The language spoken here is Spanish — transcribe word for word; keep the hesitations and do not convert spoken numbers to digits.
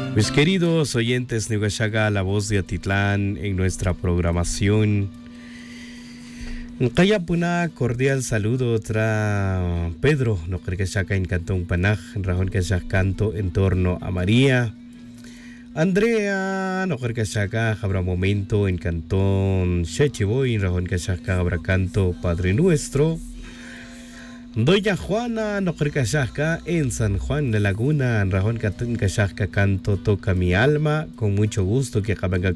Mis queridos oyentes de Huachaga, la voz de Atitlán en nuestra programación. Kaya puna cordial saludo tra Pedro, no creo que saca en Cantón Panaj, en razón que se canto en torno a María. Andrea, no creo que saca habrá momento en Cantón Chechiboy, en razón que saca habrá canto Padre Nuestro. Doña Juana, no creo que saca en San Juan de Laguna, en razón que saca canto Toca mi alma, con mucho gusto que acaban